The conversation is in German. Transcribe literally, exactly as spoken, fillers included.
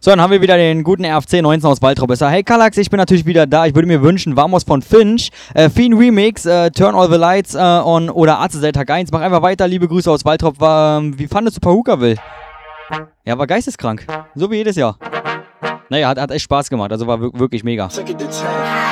So, dann haben wir wieder den guten R F C neunzehn aus Waltrop. Hey Kallax, ich bin natürlich wieder da. Ich würde mir wünschen, Vamos von Finch, äh, Fiend Remix, äh, Turn All the Lights äh, on oder A Z Z Tag eins. Mach einfach weiter, liebe Grüße aus Waltrop. War, ähm, wie fandest du Pahukaville? Ja, war geisteskrank. So wie jedes Jahr. Naja, hat, hat echt Spaß gemacht. Also war wirklich mega.